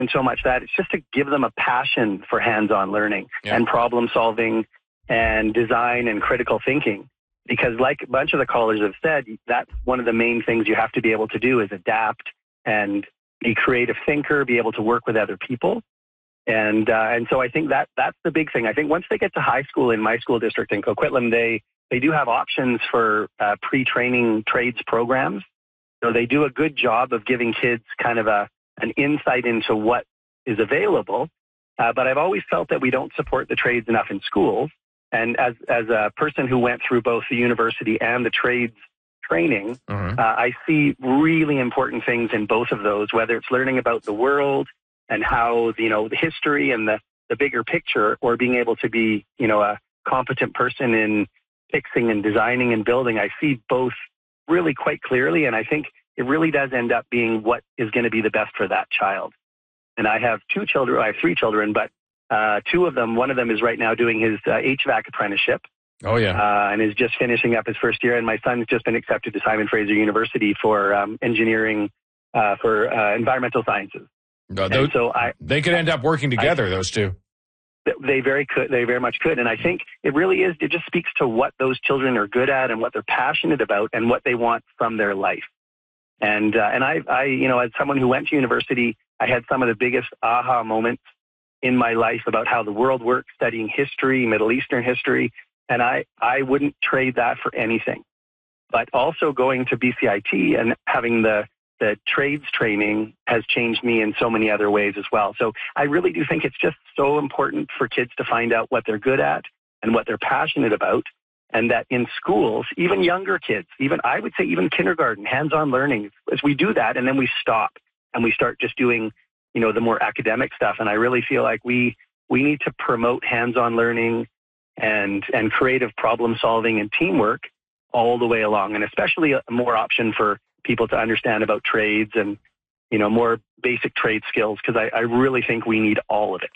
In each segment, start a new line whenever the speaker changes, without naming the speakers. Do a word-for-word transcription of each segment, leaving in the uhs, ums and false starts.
and so much that. It's just to give them a passion for hands-on learning
yeah.
and problem solving and design and critical thinking. Because like a bunch of the callers have said, that's one of the main things you have to be able to do is adapt and be a creative thinker, be able to work with other people. And uh, and so I think that that's the big thing. I think once they get to high school in my school district in Coquitlam, they, they do have options for uh, pre-training trades programs. So they do a good job of giving kids kind of a an insight into what is available. Uh, but I've always felt that we don't support the trades enough in schools. And as as a person who went through both the university and the trades training,
uh-huh.
uh, I see really important things in both of those, whether it's learning about the world and how, you know, the history and the, the bigger picture, or being able to be, you know, a competent person in fixing and designing and building. I see both really quite clearly. And I think it really does end up being what is going to be the best for that child. And I have two children, I have three children, but uh, two of them, one of them is right now doing his uh, H V A C apprenticeship.
Oh, yeah.
Uh, and is just finishing up his first year. And my son's just been accepted to Simon Fraser University for um, engineering, uh, for uh, environmental sciences.
No, those,
so I,
they could end up working together, I, those two.
They very could. They very much could. And I think it really is, it just speaks to what those children are good at and what they're passionate about and what they want from their life. And, uh, and I, I, you know, as someone who went to university, I had some of the biggest aha moments in my life about how the world works, studying history, Middle Eastern history. And I, I wouldn't trade that for anything. But also going to B C I T and having the, the trades training has changed me in so many other ways as well. So I really do think it's just so important for kids to find out what they're good at and what they're passionate about. And that in schools, even younger kids, even I would say even kindergarten, hands-on learning, as we do that and then we stop and we start just doing, you know, the more academic stuff. And I really feel like we, we need to promote hands-on learning and, and creative problem solving and teamwork all the way along. And especially a more option for people to understand about trades and, you know, more basic trade skills, because I, I really think we need all of it.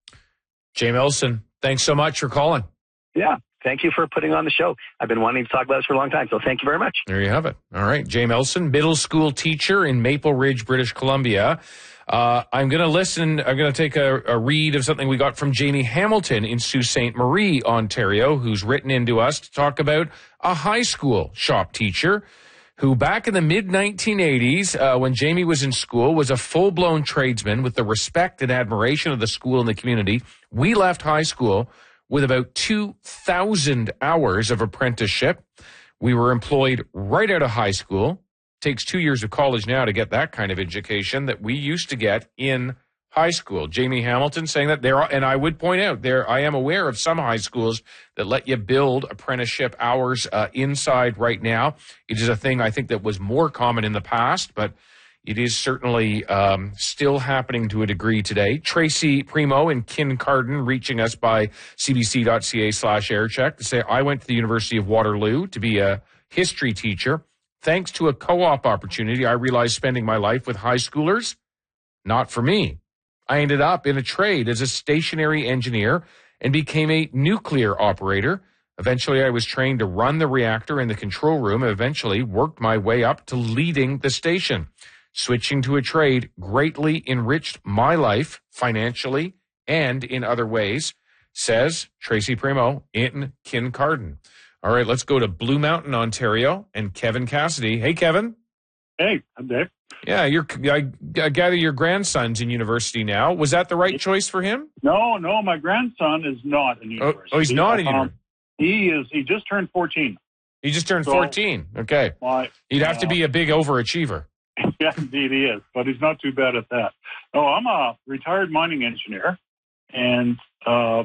Jay Melson, thanks so much for calling.
Yeah. Thank you for putting on the show. I've been wanting to talk about this for a long time, so thank you very much.
There you have it. All right. Jay Melson, middle school teacher in Maple Ridge, British Columbia. Uh, I'm going to listen. I'm going to take a, a read of something we got from Jamie Hamilton in Sault Ste. Marie, Ontario, who's written into us to talk about a high school shop teacher who back in the mid nineteen eighties, uh, when Jamie was in school, was a full-blown tradesman with the respect and admiration of the school and the community. We left high school with about two thousand hours of apprenticeship. We were employed right out of high school. Takes two years of college now to get that kind of education that we used to get in high school. Jamie Hamilton saying that there are, and I would point out there, I am aware of some high schools that let you build apprenticeship hours uh, inside right now. It is a thing I think that was more common in the past, but it is certainly um, still happening to a degree today. Tracy Primo in Kincardine reaching us by cbc.ca slash aircheck to say, I went to the University of Waterloo to be a history teacher. Thanks to a co-op opportunity, I realized spending my life with high schoolers, not for me. I ended up in a trade as a stationary engineer and became a nuclear operator. Eventually, I was trained to run the reactor in the control room and eventually worked my way up to leading the station. Switching to a trade greatly enriched my life financially and in other ways, says Tracy Primo in Kincardine. All right, let's go to Blue Mountain, Ontario, and Kevin Cassidy. Hey, Kevin.
Hey, I'm Dave.
Yeah, you're, I, I gather your grandson's in university now. Was that the right choice for him?
No, no, my grandson is not in university.
Oh, oh he's not in
um,
university.
He is. He just turned fourteen.
He just turned
so,
fourteen. Okay.
My,
He'd have uh, to be a big overachiever.
Yeah, indeed he is, but he's not too bad at that. No, I'm a retired mining engineer, and uh,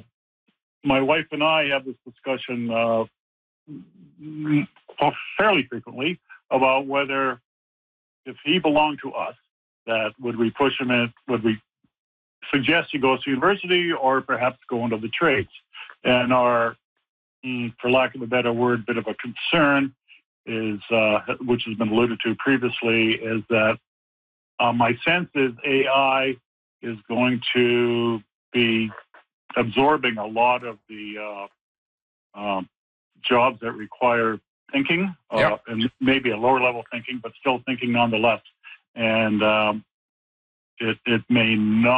my wife and I have this discussion uh, fairly frequently about whether, if he belonged to us, that would we push him in, would we suggest he goes to university or perhaps go into the trades? And our, for lack of a better word, bit of a concern is, uh, which has been alluded to previously, is that uh, my sense is A I is going to be absorbing a lot of the uh, um, jobs that require thinking, uh,
yep.
and maybe a lower level thinking, but still thinking nonetheless. And um, it, it may not